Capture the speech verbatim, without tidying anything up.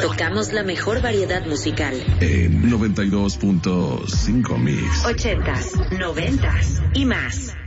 Tocamos la mejor variedad musical. En noventa y dos punto cinco Mix. Ochentas, noventas y más.